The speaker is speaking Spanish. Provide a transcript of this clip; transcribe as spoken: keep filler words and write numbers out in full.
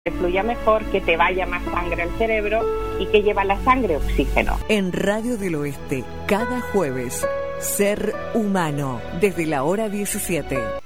que fluya mejor, que te vaya más sangre al cerebro y que lleva la sangre oxígeno. En Radio del Oeste, cada jueves, Ser Humano, desde la hora diecisiete.